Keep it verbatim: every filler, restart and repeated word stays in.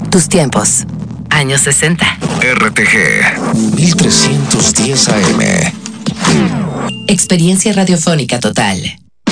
Tus tiempos. Años sesenta. R T G mil trescientos diez A M. Experiencia radiofónica total.